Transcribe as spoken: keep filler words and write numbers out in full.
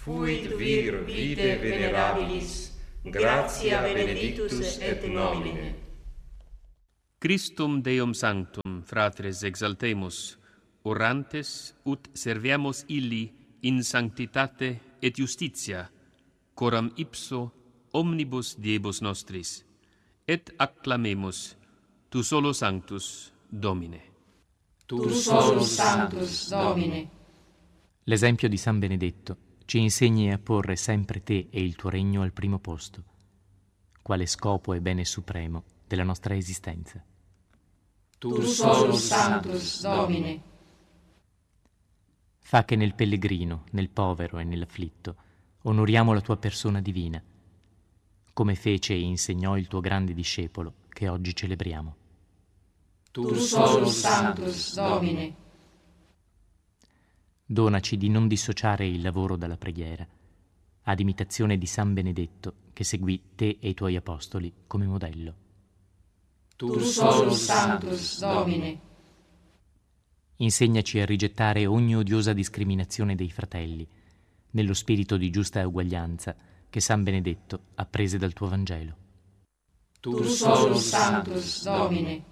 fuit vir vitae venerabilis, gratia benedictus et nomine. Christum Deum Sanctum, fratres, exaltemus, orantes, ut serviamus illi in sanctitate et justitia, coram ipso omnibus diebus nostris, et acclamemus, tu solo sanctus, Domine. Tu solo sanctus, Domine. L'esempio di San Benedetto ci insegni a porre sempre te e il tuo regno al primo posto, quale scopo e bene supremo della nostra esistenza. Tu solo sanctus, Domine. Fa che nel pellegrino, nel povero e nell'afflitto onoriamo la tua persona divina, come fece e insegnò il tuo grande discepolo che oggi celebriamo. Tu solo sanctus, Domine. Donaci di non dissociare il lavoro dalla preghiera, ad imitazione di San Benedetto che seguì te e i tuoi apostoli come modello. Tu solo sanctus, Domine. Insegnaci a rigettare ogni odiosa discriminazione dei fratelli, nello spirito di giusta uguaglianza che San Benedetto apprese dal tuo Vangelo. Tu solo sanctus, Domine.